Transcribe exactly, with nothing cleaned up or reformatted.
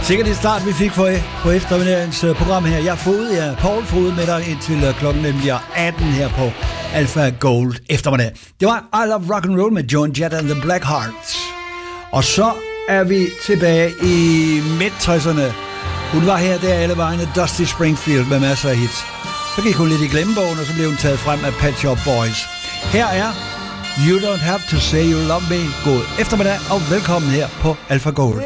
Sikkert det start, vi fik for, på eftermiddagens program her. Jeg er Fod, jeg er Paul Fod med dig indtil klokken nemlig atten her på Alpha Gold eftermiddag. Det var I Love Rock and Roll med Joan Jett and the Blackhearts. Og så er vi tilbage i midt-tresserne. Hun var her der alle vejene, Dusty Springfield med masser af hits. Så gik hun lidt i glemmebogen, og så blev hun taget frem af Pet Shop Boys. Her er You Don't Have to Say You Love Me. God eftermiddag og velkommen her på Alpha Gold.